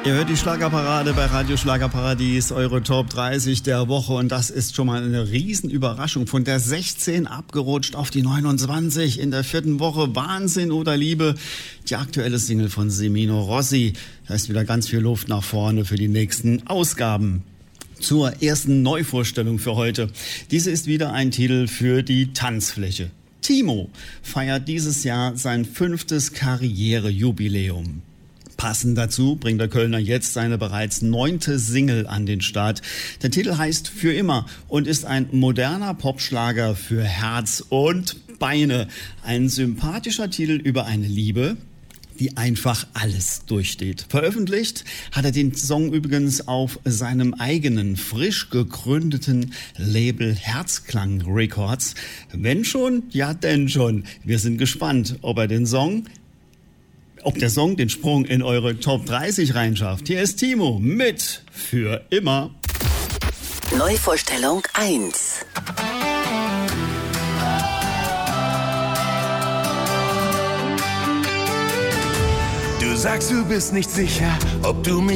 Ihr hört die Schlagerparade bei Radio Schlagerparadies, eure Top 30 der Woche, und das ist schon mal eine Riesenüberraschung. Von der 16 abgerutscht auf die 29 in der 4. Woche. Wahnsinn oder Liebe, die aktuelle Single von Semino Rossi. Da ist wieder ganz viel Luft nach vorne für die nächsten Ausgaben. Zur ersten Neuvorstellung für heute. Diese ist wieder ein Titel für die Tanzfläche. Timo feiert dieses Jahr sein 5. Karrierejubiläum. Passend dazu bringt der Kölner jetzt seine bereits 9. Single an den Start. Der Titel heißt Für immer und ist ein moderner Popschlager für Herz und Beine. Ein sympathischer Titel über eine Liebe, die einfach alles durchsteht. Veröffentlicht hat er den Song übrigens auf seinem eigenen, frisch gegründeten Label Herzklang Records. Wenn schon, ja denn schon. Wir sind gespannt, ob der Song den Sprung in eure Top 30 reinschafft. Hier ist Timo mit Für immer. Neuvorstellung 1. Du sagst, du bist nicht sicher, ob du mich